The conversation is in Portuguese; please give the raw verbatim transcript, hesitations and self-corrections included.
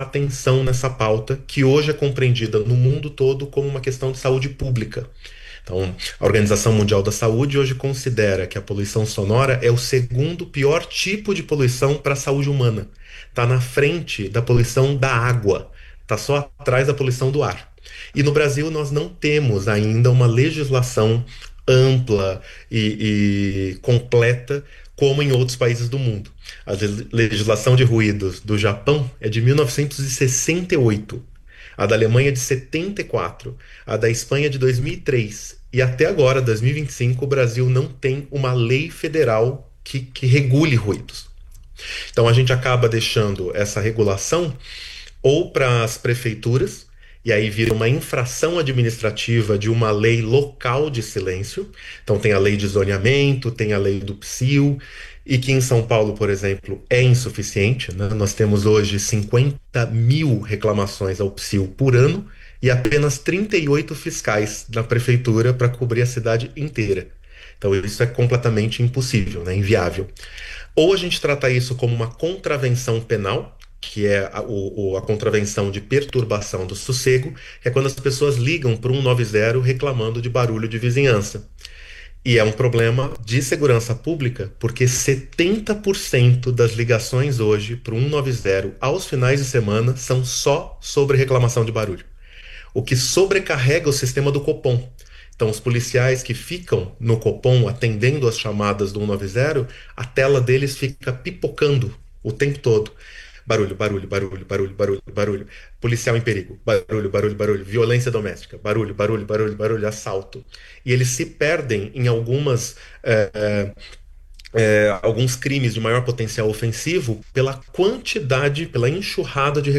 atenção nessa pauta, que hoje é compreendida no mundo todo como uma questão de saúde pública. Então, a Organização Mundial da Saúde hoje considera que a poluição sonora é o segundo pior tipo de poluição para a saúde humana. Está na frente da poluição da água, está só atrás da poluição do ar. E no Brasil nós não temos ainda uma legislação ampla e, e completa como em outros países do mundo. A legislação de ruídos do Japão é de mil novecentos e sessenta e oito, a da Alemanha é de setenta e quatro, a da Espanha é de dois mil e três, e até agora, dois mil e vinte e cinco, o Brasil não tem uma lei federal que, que regule ruídos. Então a gente acaba deixando essa regulação ou para as prefeituras, e aí vira uma infração administrativa de uma lei local de silêncio. Então tem a lei de zoneamento, tem a lei do psil, e que em São Paulo, por exemplo, é insuficiente, né? Nós temos hoje cinquenta mil reclamações ao psil por ano e apenas trinta e oito fiscais na prefeitura para cobrir a cidade inteira. Então isso é completamente impossível, né? Inviável. Ou a gente trata isso como uma contravenção penal, que é a, o, a contravenção de perturbação do sossego, que é quando as pessoas ligam para o cento e noventa reclamando de barulho de vizinhança. E é um problema de segurança pública, porque setenta por cento das ligações hoje para o cento e noventa aos finais de semana são só sobre reclamação de barulho, o que sobrecarrega o sistema do Copom. Então, os policiais que ficam no Copom atendendo as chamadas do cento e noventa, a tela deles fica pipocando o tempo todo. Barulho, barulho, barulho, barulho, barulho, barulho. Policial em perigo. Barulho, barulho, barulho. Violência doméstica. Barulho, barulho, barulho, barulho. Assalto. E eles se perdem em algumas, é, é, é, alguns crimes de maior potencial ofensivo pela quantidade, pela enxurrada de